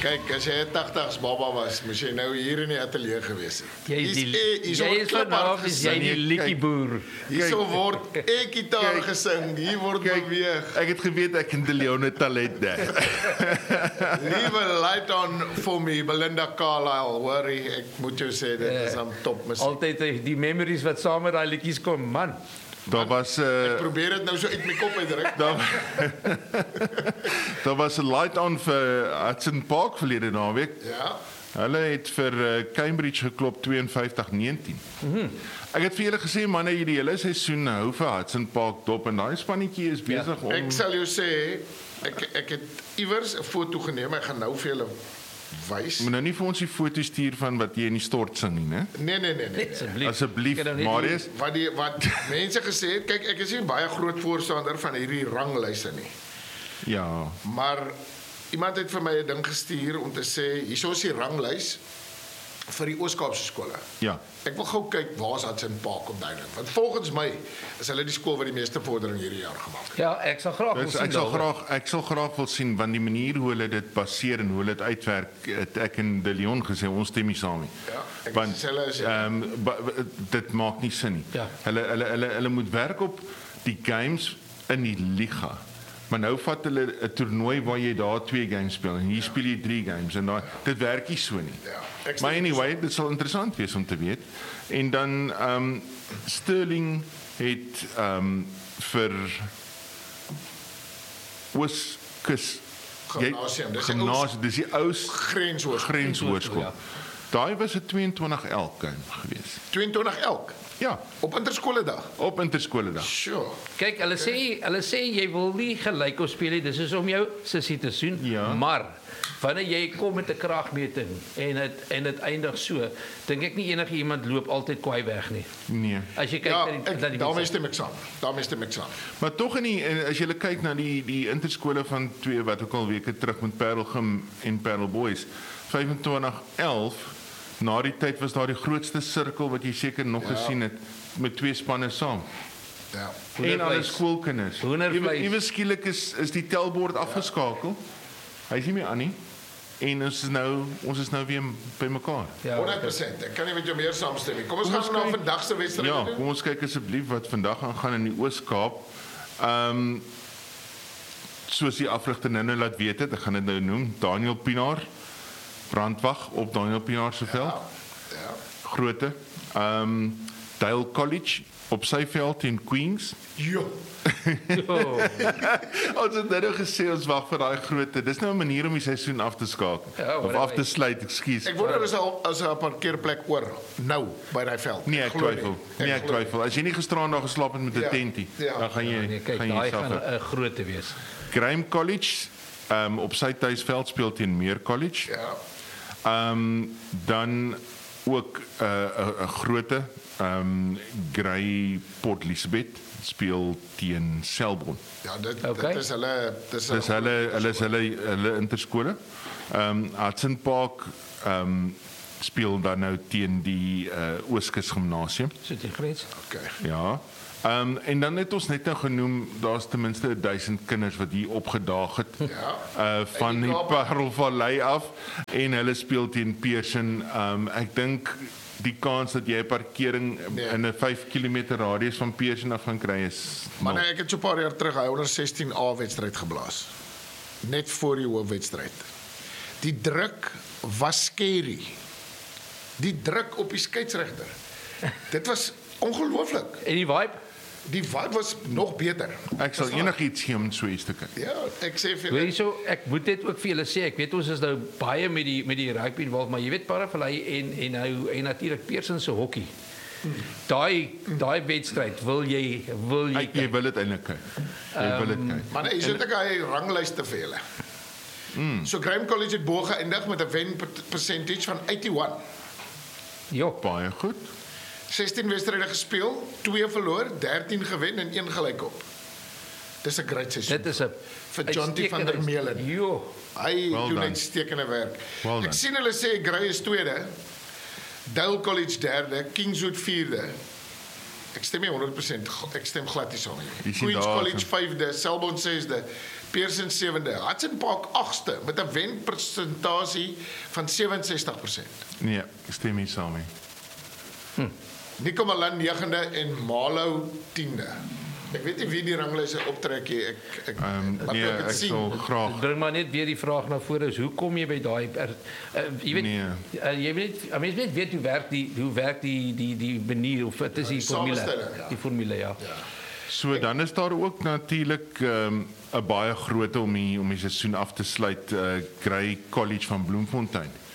Kyk, as jy 'n 80's baba was, moes jy nou hier in die ateljee gewees het. Jy is vanaf is jy die liedjieboer. Hierso word gitaar gesing, hier word beweeg. Ek het geweet ek in De Leon talent daar. Leave a light on for me, Belinda Carlisle. Worry, ek moet jou sê dit is aan top musiek. Altyd die memories wat saam met daai liedjies kom, man. Daar was Ek probeer dit nou so uit my kop uitdruk. daar was 'n light on vir Hudson Park verlede naweek. Ja. Hulle het vir Cambridge geklop 52-19. Ek het vir julle gesê manne, hierdie hele seisoen hou vir Hudson Park dop en daai spannetjie is besig om Ek sal jou sê, ek het iewers 'n foto geneem, ek gaan nou vir julle wys. Moet nou nie vir ons die foto stuur van wat jy in die stort sing nie, né? Nee. Asseblief, Marius. Wat mense gesê het, kyk, ek is nie baie groot voorstander van hierdie ranglyse nie. Ja. Maar iemand het vir my 'n ding gestuur om te sê, hierso is die ranglys vir die Oos-Kaapse skole. Ja. Ek wil gou kyk waar's Hudson Park op daai ding. Want volgens my is hulle die skool wat die meeste vordering hierdie jaar gemaak het. Ja, ek sal graag wil sien. Ek sal graag wil sien want die manier hoe hulle dit baseer en hoe hulle dit uitwerk, het ek en De Leon gesê ons stem nie saam nie. Ja, ek Want sê hulle is dit maak nie sin nie. Ja. Hulle moet werk op die games in die liga. Maar nou vat hulle 'n toernooi waar jy daar 2 games speel en hier speel jy 3 games en dit werk nie so nie. Ja. Maar anyway, dit sal interessant wees om te weet. En dan Sterling het vir Ooskus Gimnasium, dis die ou grenshoërskool. Ja. Daai was 'n 22-11 game gewees. 22 elk Ja, op interskoledag. op interskoledag. Sure. Kyk, hulle sê jy wil nie gelyk op speel nie. Dis is om jou sussie te soen, Ja. maar wanneer jy kom met 'n kragmeting en dit eindig so, dink ek nie enige iemand loop altyd kwaai weg nie. Nee. As jy kyk Ja, na die daarmee stem ek saam. Maar tog as jy kyk na die interskole van 2 wat ook al weke terug met Parelgym en Parel Boys, 25-11, na die tyd was daar die grootste sirkel wat jy seker nog gesien het met 2 spanne saam. Ja. En alle skoolkinders. Hoendervleis. Ewe skielik is die telbord afgeskakel. Hy is nie meer aan nie. En ons is nou weer by mekaar. Ja, 100%. Ek kan nie met jou meer saamstem nie. Kom ons gaan na vandag se wedstryd Ja, doen. kom ons kyk asseblief wat vandag aangaan in die Oos-Kaap. Soos die afrigter nou laat weet het, ek gaan dit nou noem, Daniel Pinaar, brandwag op Daniel Pinaar se veld. Ja. Grootte. Dale College op sy veld in Queens. Jo. Ons het nou gesê ons wag vir daai grootte. Dis nou 'n manier om die seisoen af te skakel. Ja, Of af te sluit, ekskuus. Ek wonder as 'n parkeerplek oor nou by daai veld. Nee, ek Glo nie. twyfel. Nee, ek twyfel. As jy nie gisteraand geslaap het met 'n Ja, tentie, ja. dan gaan jy kyk, daai gaan 'n groot te wees. Graham College op sy tuisveld speel teen Meer College. Ja. Dan ook 'n grootte Grey Port Elizabeth speel teen Selborne. Ja, dit Okay. is hulle Dis hulle interskole. Hudson Park speel dan nou teen die Ooskus Gimnasium. So die grens. Okay. Ja. En dan het ons net nou genoem daar's ten minste 1000 kinders wat hier opgedaag het. Ja. Van die Parelvallei af en hulle speel teen Pearson. Ek dink die kans dat jy 'n parkering in 'n 5 km radius van Pearson af gaan kry is Maar nee, ek het so 'n paar jaar terug hy onder 16A wedstryd geblaas. Net voor die hoofwedstryd. Die druk was scary. Die druk op die skeieregter. Dit was ongelooflik. En die vibe? Die vibe was nog beter. Ek sal enigiets gee om so iets te kyk. Ja, ek sê vir Weet jy so, ek moet dit ook vir julle sê. Ek weet ons is nou baie met die rugby involved, maar jy weet Parelvallei en natuurlik Pearson se hokkie. Daai wedstryd wil jy Jy wil dit eintlik kyk. Jy wil dit kyk. Maar nee, sit ek hy ranglyste vir julle. So Graham College het bo geëindig met 'n wen percentage van 81. Ja, Baie goed. 16 wedstryde gespeel, 2 verloor, 13 gewen en 1 gelykop. Dis 'n great seisoen. dit is 'n Vir Jonty van der Meulen. Jo. Hy Well doen done. uitstekende werk. Well done. Ek sien hulle sê Grey is tweede, Dale College derde, Kingswood vierde. Ek stem nie 100%, ek stem glad nie saam nie. Jy sien Queen's daar College is 5de, Selborne 6de, Pearson 7de, Hudson Park 8ste met 'n wenpersentasie van 67%. Nee, ek stem nie saam nie. Nico Malan 9de en Malo 10de. Ek weet nie wie die ranglyse optrek nie. Maar Nee, ek het ek sien. sal graag Bring maar net weer die vraag na vore, is hoe kom jy by daai jy weet jy weet hoe werk die manier of dit is die formule, samestelling, ja. die formule ja. So dan is daar ook natuurlik 'n baie groot om die seisoen af te sluit Grey College van Bloemfontein.